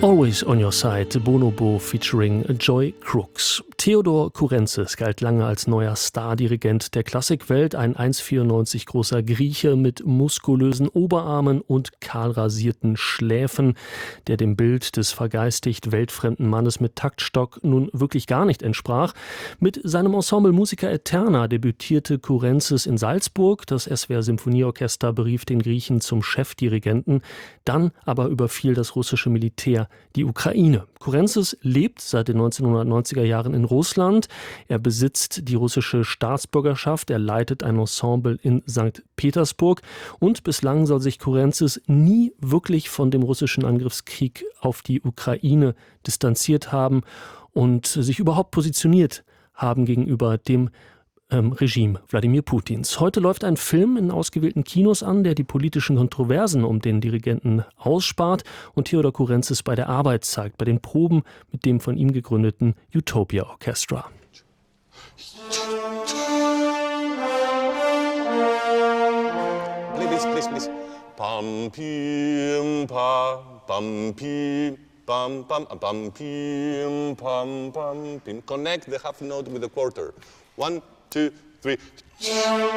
Always on Your Side, Bonobo featuring Joy Crooks. Theodor Kourentses galt lange als neuer Stardirigent der Klassikwelt, ein 1,94 großer Grieche mit muskulösen Oberarmen und kahlrasierten Schläfen, der dem Bild des vergeistigt weltfremden Mannes mit Taktstock nun wirklich gar nicht entsprach. Mit seinem Ensemble Musica Eterna debütierte Kourentses in Salzburg. Das SWR Symphonieorchester berief den Griechen zum Chefdirigenten. Dann aber überfiel das russische Militär die Ukraine. Kourentses lebt seit den 1990er Jahren in Russland. Er besitzt die russische Staatsbürgerschaft. Er leitet ein Ensemble in St. Petersburg. Und bislang soll sich Kourentses nie wirklich von dem russischen Angriffskrieg auf die Ukraine distanziert haben und sich überhaupt positioniert haben gegenüber dem Regime Wladimir Putins. Heute läuft ein Film in ausgewählten Kinos an, der die politischen Kontroversen um den Dirigenten ausspart und Theodor Kourentses bei der Arbeit zeigt, bei den Proben mit dem von ihm gegründeten Utopia Orchestra. Please. Pam pim pa pam pim pam pim pam pam pim. Connect the half note with the quarter. 1, 2, 3.